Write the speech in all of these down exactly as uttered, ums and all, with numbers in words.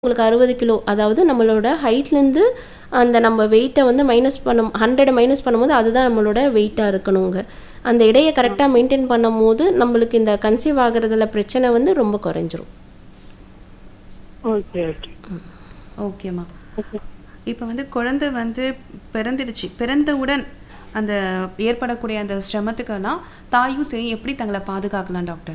உங்களுக்கு அறுபது கிலோ அதாவது நம்மளோட ஹைட்லேருந்து அந்த நம்ம வெயிட்டை வந்து மைனஸ் பண்ண ஹண்ட்ரட் மைனஸ் பண்ணும்போது அதுதான் நம்மளோட வெயிட்டாக இருக்கணுங்க. அந்த எடையை கரெக்டாக மெயின்டைன் பண்ணும்போது நம்மளுக்கு இந்த கன்சீவ் ஆகுறதுல பிரச்சனை வந்து ரொம்ப குறைஞ்சிரும். ஓகே ஓகே ஓகேம்மா. இப்போ வந்து குழந்தை வந்து பிறந்துடுச்சு, பிறந்தவுடன் அந்த ஏற்படக்கூடிய அந்த சிரமத்துக்கெல்லாம் தாயும் சரி எப்படி தங்களை பாதுகாக்கலாம் டாக்டர்?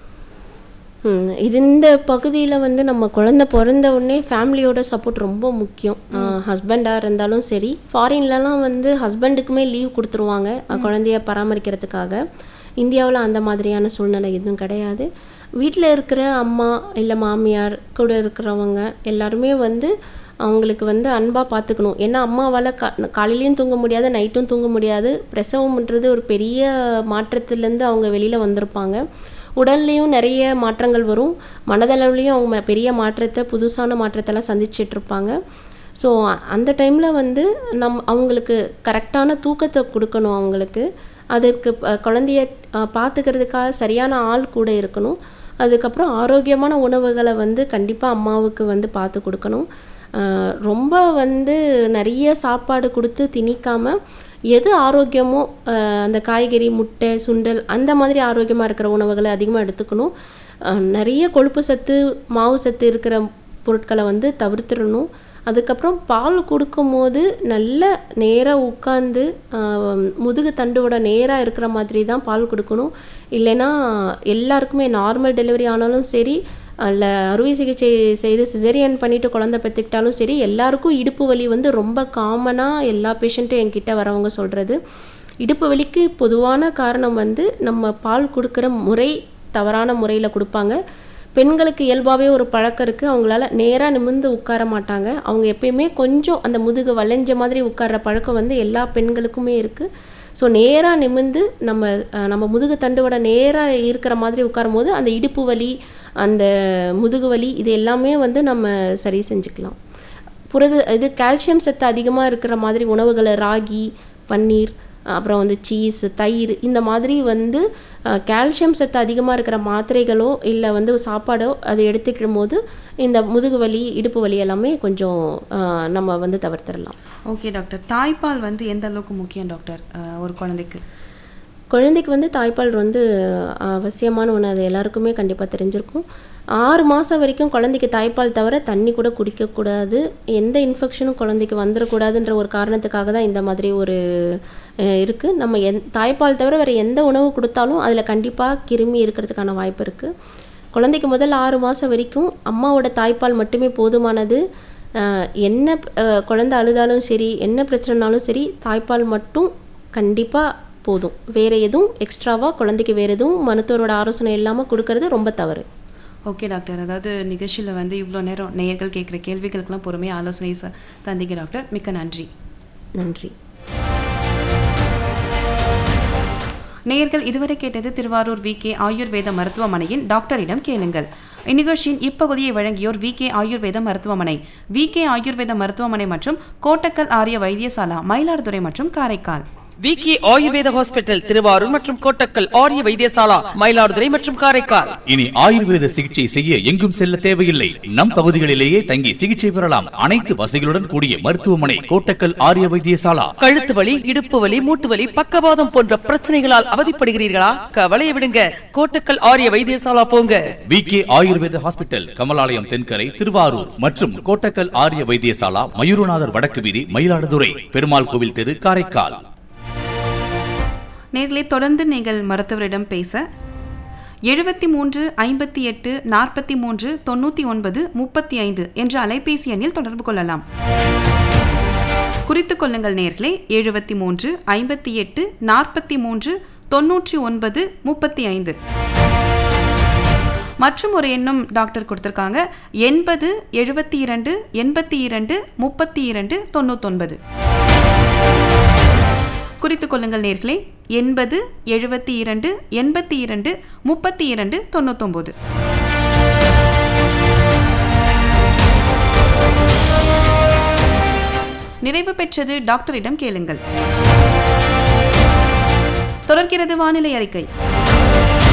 ம் இது இந்த பகுதியில் வந்து நம்ம குழந்தை பிறந்த உடனே ஃபேமிலியோட சப்போர்ட் ரொம்ப முக்கியம். ஹஸ்பண்டாக இருந்தாலும் சரி, ஃபாரின்லலாம் வந்து ஹஸ்பண்டுக்குமே லீவ் கொடுத்துருவாங்க குழந்தைய பராமரிக்கிறதுக்காக. இந்தியாவில் அந்த மாதிரியான சூழ்நிலை எதுவும் கிடையாது. வீட்டில் இருக்கிற அம்மா இல்லை மாமியார் கூட இருக்கிறவங்க எல்லாருமே வந்து அவங்களுக்கு வந்து அன்பாக பார்த்துக்கணும். ஏன்னா அம்மாவால் கா காலையிலையும் தூங்க முடியாது, நைட்டும் தூங்க முடியாது. பிரசவம்ன்றது ஒரு பெரிய மாற்றத்துலேருந்து அவங்க வெளியில் வந்திருப்பாங்க. உடல்லையும் நிறைய மாற்றங்கள் வரும், மனதளவுலேயும் அவங்க பெரிய மாற்றத்தை புதுசான மாற்றத்தெல்லாம் சந்திச்சிட்ருப்பாங்க. ஸோ அந்த டைமில் வந்து நம் அவங்களுக்கு கரெக்டான தூக்கத்தை கொடுக்கணும். அவங்களுக்கு அதற்கு குழந்தைய பார்த்துக்கிறதுக்காக சரியான ஆள் கூட இருக்கணும். அதுக்கப்புறம் ஆரோக்கியமான உணவுகளை வந்து கண்டிப்பாக அம்மாவுக்கு வந்து பார்த்து கொடுக்கணும். ரொம்ப வந்து நிறைய சாப்பாடு கொடுத்து திணிக்காமல் எது ஆரோக்கியமோ அந்த காய்கறி, முட்டை, சுண்டல் அந்த மாதிரி ஆரோக்கியமாக இருக்கிற உணவுகளை அதிகமாக எடுத்துக்கணும். நிறைய கொழுப்பு சத்து, மாவு சத்து இருக்கிற பொருட்களை வந்து தவிர்த்துடணும். அதுக்கப்புறம் பால் கொடுக்கும் போது நல்ல நேராக உட்காந்து முதுகு தண்டுவோட நேராக இருக்கிற மாதிரி தான் பால் கொடுக்கணும். இல்லைன்னா எல்லாருக்குமே நார்மல் டெலிவரி ஆனாலும் சரி, இல்லை அறுவை சிகிச்சை செய்து சிசேரியன் பண்ணிவிட்டு குழந்தை பெற்றுக்கிட்டாலும் சரி, எல்லாருக்கும் இடுப்பு வலி வந்து ரொம்ப காமனாக எல்லா பேஷண்ட்டும் என்கிட்ட வரவங்க சொல்கிறது. இடுப்பு வலிக்கு பொதுவான காரணம் வந்து நம்ம பால் கொடுக்குற முறை தவறான முறையில் கொடுப்பாங்க. பெண்களுக்கு இயல்பாகவே ஒரு பழக்கம் இருக்குது, அவங்களால நேராக நிமிர்ந்து உட்கார மாட்டாங்க. அவங்க எப்பயுமே கொஞ்சம் அந்த முதுகு வளைஞ்ச மாதிரி உட்கார்ற பழக்கம் வந்து எல்லா பெண்களுக்குமே இருக்குது. ஸோ நேராக நிமிர்ந்து நம்ம நம்ம முதுகு தண்டுவோட நேராக இருக்கிற மாதிரி உட்காரும் போது அந்த இடுப்பு வலி, அந்த முதுகு வலி இது எல்லாமே வந்து நம்ம சரி செஞ்சுக்கலாம். புரத இது கால்சியம் சத்து அதிகமாக இருக்கிற மாதிரி உணவுகளை ராகி, பன்னீர், அப்புறம் வந்து சீஸ், தயிர் இந்த மாதிரி வந்து கால்சியம் சத்து அதிகமாக இருக்கிற மாத்திரைகளோ இல்லை வந்து சாப்பாடோ அதை எடுத்துக்கும் போது இந்த முதுகு வலி, இடுப்பு வலி எல்லாமே கொஞ்சம் நம்ம வந்து தவிர்த்திடலாம். ஓகே டாக்டர், தாய்ப்பால் வந்து எந்த அளவுக்கு முக்கியம் டாக்டர் ஒரு குழந்தைக்கு? குழந்தைக்கு வந்து தாய்ப்பால் வந்து அவசியமான ஒன்று, அது எல்லாருக்குமே கண்டிப்பாக தெரிஞ்சிருக்கும். ஆறு மாதம் வரைக்கும் குழந்தைக்கு தாய்ப்பால் தவிர தண்ணி கூட குடிக்கக்கூடாது. எந்த இன்ஃபெக்ஷனும் குழந்தைக்கு வந்துடக்கூடாதுன்ற ஒரு காரணத்துக்காக தான் இந்த மாதிரி ஒரு இருக்குது. நம்ம எந் தாய்ப்பால் தவிர வேறு எந்த உணவு கொடுத்தாலும் அதில் கண்டிப்பாக கிருமி இருக்கிறதுக்கான வாய்ப்பு இருக்குது. குழந்தைக்கு முதல் ஆறு மாதம் வரைக்கும் அம்மாவோட தாய்ப்பால் மட்டுமே போதுமானது. என்ன குழந்தை அழுதாலும் சரி, என்ன பிரச்சனைனாலும் சரி, தாய்ப்பால் மட்டும் கண்டிப்பாக போதும். வேறு எதுவும் எக்ஸ்ட்ராவாக குழந்தைக்கு வேறு எதுவும் மருத்துவரோட ஆலோசனை இல்லாமல் கொடுக்கறது ரொம்ப தவறு. ஓகே டாக்டர், அதாவது நிகழ்ச்சியில் வந்து இவ்வளோ நேரம் நேயர்கள் கேட்குற கேள்விகளுக்கெல்லாம் பொறுமையாக ஆலோசனை தந்தீங்க டாக்டர், மிக்க நன்றி. நன்றி. நேயர்கள் இதுவரை கேட்டது திருவாரூர் வி கே ஆயுர்வேத மருத்துவமனையின் டாக்டரிடம் கேளுங்கள். இந்நிகழ்ச்சியின் இப்பகுதியை வழங்கியோர் வி கே ஆயுர்வேத மருத்துவமனை, வி கே ஆயுர்வேத மருத்துவமனை மற்றும் கோட்டக்கல் ஆரிய வைத்தியசாலா, மயிலாடுதுறை மற்றும் காரைக்கால். விகே ஆயுர்வேத ஹாஸ்பிட்டல் திருவாரூர் மற்றும் கோட்டக்கல் ஆரிய வைத்தியசாலா, மயிலாடுதுறை மற்றும் காரைக்கால். இனி ஆயுர்வேத சிகிச்சை செய்ய எங்கும் செல்ல தேவையில்லை, நம் பகுதிகளிலேயே தங்கி சிகிச்சை பெறலாம். அனைத்து வசதிகளுடன் கூடிய மருத்துவமனை கோட்டக்கல் ஆரிய வைத்தியசாலா. கழுத்து வலி, இடுப்பு வலி, மூட்டு வலி, பக்கவாதம் போன்ற பிரச்சனைகளால் அவதிப்படுகிறீர்களா? கவலையை விடுங்க, கோட்டக்கல் ஆரிய வைத்தியசாலா போங்க. விகே ஆயுர்வேத ஹாஸ்பிட்டல், கமலாலயம் தென்கரை, திருவாரூர் மற்றும் கோட்டக்கல் ஆரிய வைத்தியசாலா, மயூரநாதர் வடக்கு வீதி, மயிலாடுதுறை, பெருமாள் கோவில் தெரு, காரைக்கால். நேர்களே, தொடர்ந்து நீங்கள் மருத்துவரிடம் பேச எழுபத்தி மூன்று ஐம்பத்தி எட்டு நாற்பத்தி மூன்று தொண்ணூற்றி ஒன்பது முப்பத்தி ஐந்து என்ற அலைபேசி எண்ணில் தொடர்பு கொள்ளலாம். குறித்துக் கொள்ளுங்கள் நேர்களே, எழுபத்தி மூன்று ஐம்பத்தி எட்டு நாற்பத்தி மூன்று தொண்ணூற்றி ஒன்பது முப்பத்தி ஐந்து. மற்றும் ஒரு எண்ணும் டாக்டர் கொடுத்துருக்காங்க, எண்பது எழுபத்தி இரண்டு எண்பத்தி இரண்டு முப்பத்தி இரண்டு தொண்ணூத்தொன்பது. குறித்துக் கொள்ளுங்கள் நேர்களே, எண்பது எழுபத்தி இரண்டு எண்பத்தி இரண்டு முப்பத்தி இரண்டு தொண்ணூத்தொன்பது. நிறைவு பெற்றது டாக்டரிடம் கேளுங்கள். தொடர்கிறது வானிலை அறிக்கை.